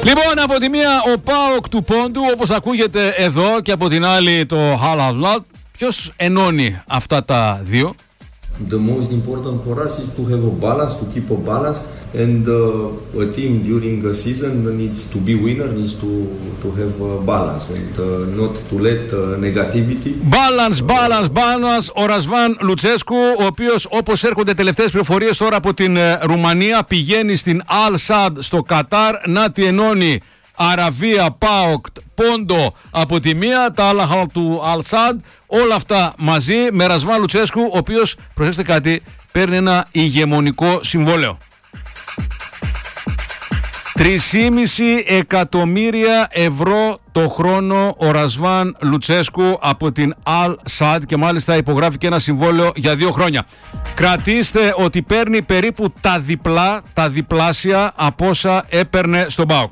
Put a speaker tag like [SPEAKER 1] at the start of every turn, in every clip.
[SPEAKER 1] Λοιπόν, από τη μία ο ΠΑΟΚ του πόντου, όπως ακούγεται εδώ, και από την άλλη το Χαλαλάτ. Ποιος ενώνει αυτά τα δύο?
[SPEAKER 2] The most important for us is to have a balance, to keep a balance, and a team during a season needs to be winner, needs to have a balance and not to let negativity. Balance.
[SPEAKER 1] Ο Ρασβάν Λουτσέσκου, ο οποίος, όπως έρχονται τελευταίες πληροφορίες τώρα από την Ρουμανία, πηγαίνει στην Al Sadd στο Κατάρ να τη ενώνει Αραβία, ΠΑΟΚ, πόντο από τη μία, τα άλλα του Al Sadd, όλα αυτά μαζί με Ρασβάν Λουτσέσκου, ο οποίος, προσέξτε κάτι, παίρνει ένα ηγεμονικό συμβόλαιο. 3,5 εκατομμύρια ευρώ το χρόνο ο Ρασβάν Λουτσέσκου από την Al Sadd, και μάλιστα υπογράφει και ένα συμβόλαιο για 2 χρόνια. Κρατήστε ότι παίρνει περίπου τα διπλάσια από όσα έπαιρνε στον ΠΑΟΚ.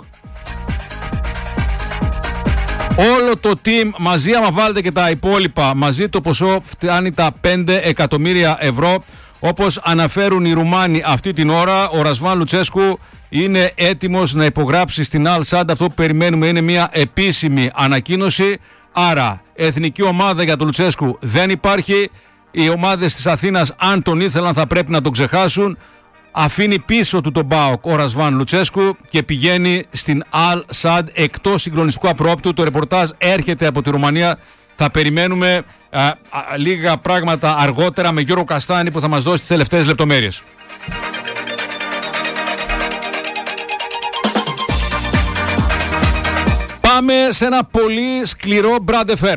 [SPEAKER 1] Όλο το team μαζί, άμα βάλετε και τα υπόλοιπα μαζί, το ποσό φτάνει τα 5 εκατομμύρια ευρώ. Όπως αναφέρουν οι Ρουμάνοι αυτή την ώρα, ο Ρασβάν Λουτσέσκου είναι έτοιμος να υπογράψει στην Al Sadd. Αυτό που περιμένουμε είναι μια επίσημη ανακοίνωση. Άρα, εθνική ομάδα για τον Λουτσέσκου δεν υπάρχει. Οι ομάδες της Αθήνας, αν τον ήθελαν, θα πρέπει να τον ξεχάσουν. Αφήνει πίσω του τον ΠΑΟΚ ο Ρασβάν Λουτσέσκου και πηγαίνει στην Al Sadd εκτός συγκλονιστικού απρόπτου. Το ρεπορτάζ έρχεται από τη Ρουμανία. Θα περιμένουμε λίγα πράγματα αργότερα με Γιώργο Καστάνη, που θα μας δώσει τις τελευταίες λεπτομέρειες. Πάμε σε ένα πολύ σκληρό μπραντεφέρ.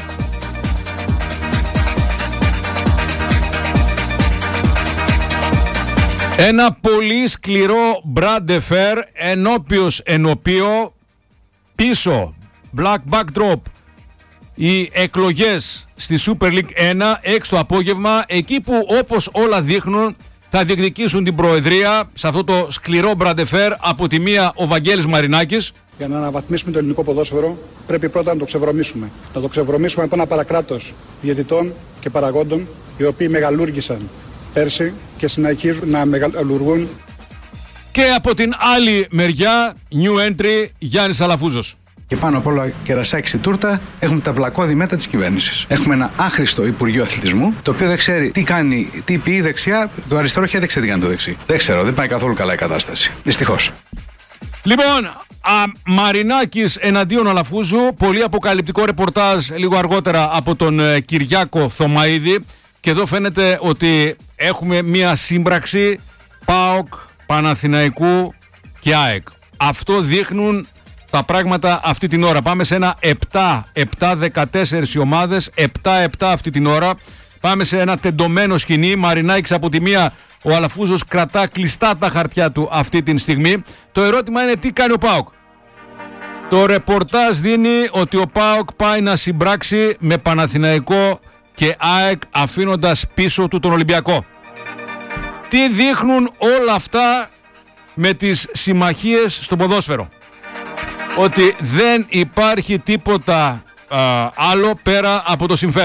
[SPEAKER 1] Ένα πολύ σκληρό μπραντεφέρ, ενώπιο, πίσω, black backdrop, οι εκλογές στη Super League 1, 6 το απόγευμα, εκεί που, όπως όλα δείχνουν, θα διεκδικήσουν την προεδρία σε αυτό το σκληρό μπραντεφέρ. Από τη μία ο Βαγγέλης Μαρινάκης.
[SPEAKER 3] Για να αναβαθμίσουμε το ελληνικό ποδόσφαιρο, πρέπει πρώτα να το ξεβρωμίσουμε. Να το ξεβρωμίσουμε από ένα παρακράτος διαιτητών και παραγόντων, οι οποίοι μεγαλούργησαν πέρσι και συνεχίζουν να μεγαλουργούν.
[SPEAKER 1] Και από την άλλη μεριά, new entry, Γιάννης Αλαφούζος.
[SPEAKER 4] Και πάνω απ' όλα, κερασάκι στη τούρτα, έχουμε τα βλακώδη μέτρα της κυβέρνησης. Έχουμε ένα άχρηστο Υπουργείο Αθλητισμού, το οποίο δεν ξέρει τι κάνει, τι πει δεξιά, το αριστερό χέρι δεν ξέρει τι κάνει το δεξί. Δεν ξέρω, δεν πάει καθόλου καλά η κατάσταση. Δυστυχώς.
[SPEAKER 1] Λοιπόν, Μαρινάκης εναντίον Αλαφούζου. Πολύ αποκαλυπτικό ρεπορτάζ λίγο αργότερα από τον Κυριάκο Θωμαΐδη. Και εδώ φαίνεται ότι έχουμε μία σύμπραξη ΠΑΟΚ, Παναθηναϊκού και ΑΕΚ. Αυτό δείχνουν τα πράγματα αυτή την ώρα. Πάμε σε ένα 7-14 οι ομάδες, 7-7 αυτή την ώρα. Πάμε σε ένα τεντωμένο σκηνή. Μαρινάκης από τη μία, ο Αλαφούζος κρατά κλειστά τα χαρτιά του αυτή τη στιγμή. Το ερώτημα είναι τι κάνει ο ΠΑΟΚ. Το ρεπορτάζ δίνει ότι ο ΠΑΟΚ πάει να συμπράξει με Παναθηναϊκό και ΑΕΚ, αφήνοντας πίσω του τον Ολυμπιακό. Τι δείχνουν όλα αυτά με τις συμμαχίες στο ποδόσφαιρο? Ότι δεν υπάρχει τίποτα άλλο πέρα από το συμφέρον.